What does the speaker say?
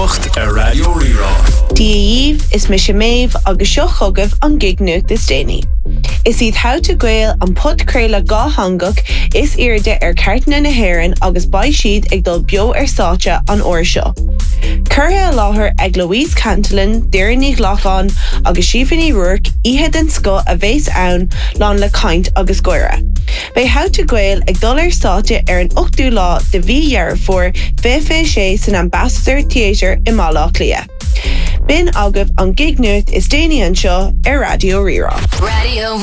Nocht a Radio Rira. Díomh is me sé méh agus seo chugah an gig nuach is déine. Is iad how to gael an podcréile gá hangach is irde cartna na hhéireann agus baid siad ag dul bio sáte an uair seo. Curtha a láthair ag Louise Cantillon, Deireadh Lachlan agus Siobhan Rourke ihe den sco a bhés ann lán le caint agus goire. Bei how to gael ag dul sáte an 8ú lá de bhí for FFC san Ambassador Theatre i Malach Lia. Bin agah an gig nuach is déine an seo ar Radio Rira. Radio